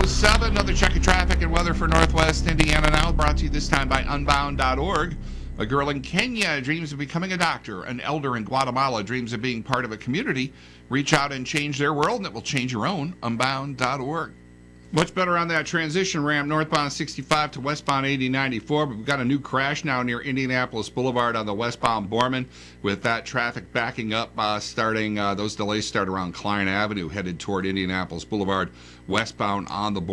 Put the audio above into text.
7:07. Another check of traffic and weather for Northwest Indiana now, brought to you this time by Unbound.org. A girl in Kenya dreams of becoming a doctor. An elder in Guatemala dreams of being part of a community. Reach out and change their world, and it will change your own. Unbound.org. Much better on that transition ramp, northbound 65 to westbound 8094. But we've got a new crash now near Indianapolis Boulevard on the westbound Borman, with that traffic backing up, those delays start around Klein Avenue, headed toward Indianapolis Boulevard, westbound on the